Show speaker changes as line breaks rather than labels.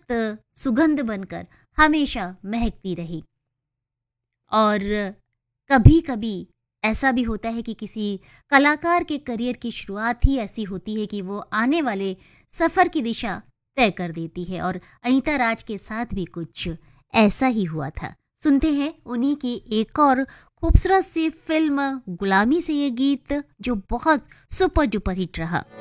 सुगंध बनकर हमेशा महकती रही। और कभी कभी ऐसा भी होता है कि किसी कलाकार के करियर की शुरुआत ही ऐसी होती है कि वो आने वाले सफ़र की दिशा तय कर देती है, और अनीता राज के साथ भी कुछ ऐसा ही हुआ था। सुनते हैं उन्हीं की एक और खूबसूरत सी फिल्म गुलामी से ये गीत, जो बहुत सुपर डुपर हिट रहा।